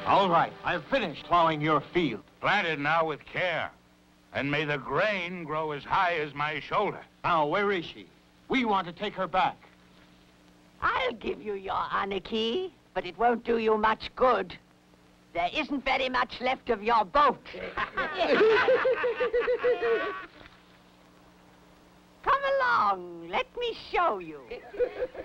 All right, I've finished plowing your field. Plant it now with care, and may the grain grow as high as my shoulder. Now, where is she? We want to take her back. I'll give you your anarchy, but it won't do you much good. There isn't very much left of your boat. Come along, let me show you.